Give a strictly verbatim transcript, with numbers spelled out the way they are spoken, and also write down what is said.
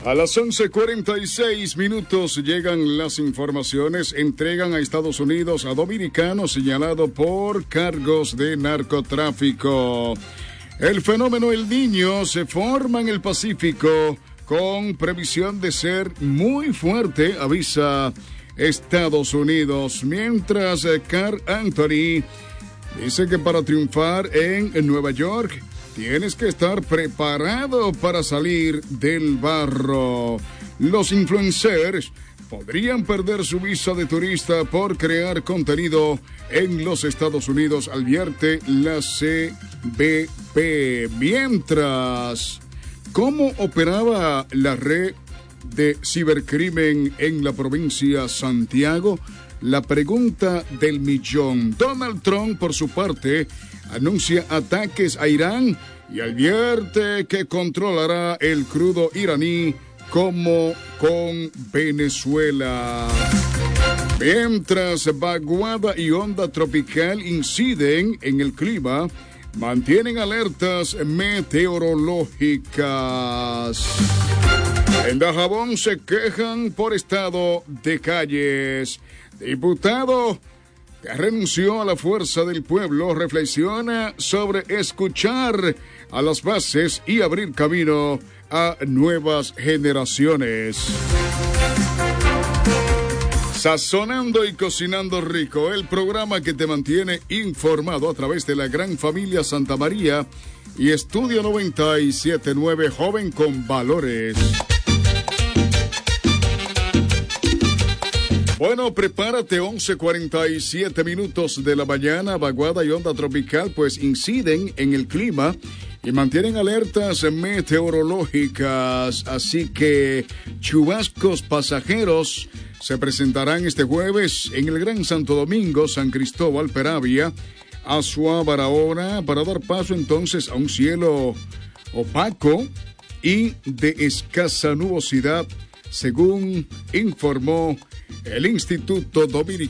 A las once cuarenta y seis minutos llegan las informaciones. Entregan a Estados Unidos a dominicano señalado por cargos de narcotráfico. El fenómeno El Niño se forma en el Pacífico con previsión de ser muy fuerte, avisa Estados Unidos. Mientras Carl Anthony dice que para triunfar en Nueva York tienes que estar preparado para salir del barro. Los influencers podrían perder su visa de turista por crear contenido en los Estados Unidos, advierte la C B P. Mientras, ¿cómo operaba la red de cibercrimen en la provincia Santiago? La pregunta del millón. Donald Trump, por su parte, anuncia ataques a Irán y advierte que controlará el crudo iraní como con Venezuela. Mientras vaguada y onda tropical inciden en el clima, mantienen alertas meteorológicas. En Dajabón se quejan por estado de calles. Diputado que renunció a la fuerza del pueblo reflexiona sobre escuchar a las bases y abrir camino a nuevas generaciones. Sazonando y cocinando rico, el programa que te mantiene informado a través de la gran familia Santa María y Estudio noventa y siete punto nueve, joven con valores. Bueno, prepárate, once cuarenta y siete minutos de la mañana. Vaguada y onda tropical pues inciden en el clima y mantienen alertas meteorológicas, así que chubascos pasajeros se presentarán este jueves en el Gran Santo Domingo, San Cristóbal, Peravia, Azua, Barahona, para dar paso entonces a un cielo opaco y de escasa nubosidad, según informó el Instituto Dominicano